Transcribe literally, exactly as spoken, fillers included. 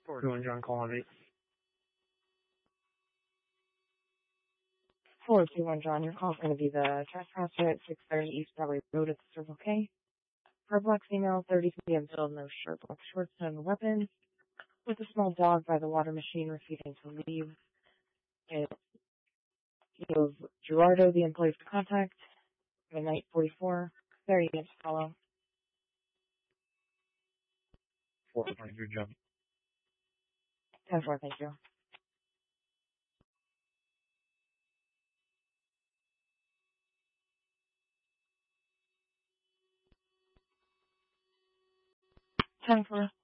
four two one John, call on eight. four two one John, your call is going to be the trespasser at six thirty East Broadway Road at the Circle K. For a black female, thirty p.m. filled, no shirt, black shorts, no weapons, with a small dog by the water machine refusing to leave. It feels Gerardo, the employee to contact, midnight forty-four, thirty minutes to follow. four hundred John. ten four, thank you. ten four.